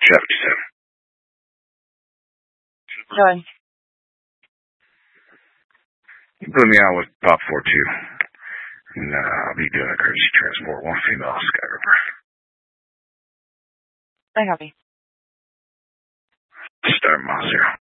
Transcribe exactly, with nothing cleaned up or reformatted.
seventy-seven. Go ahead. You put me out with Pop four two. And uh, I'll be doing a courtesy transport. One female Sky River. I copy. Start mile zero.